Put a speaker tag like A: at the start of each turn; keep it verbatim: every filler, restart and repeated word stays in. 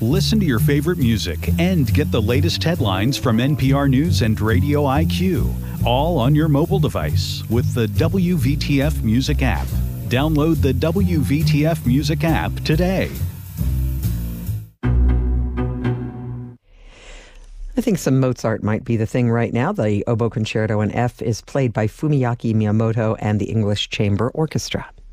A: Listen to your favorite music and get the latest headlines from N P R News and Radio I Q, all on your mobile device with the W V T F Music app. Download the W V T F Music app today.
B: I think some Mozart might be the thing right now. The Oboe Concerto in F is played by Fumiyaki Miyamoto and the English Chamber Orchestra.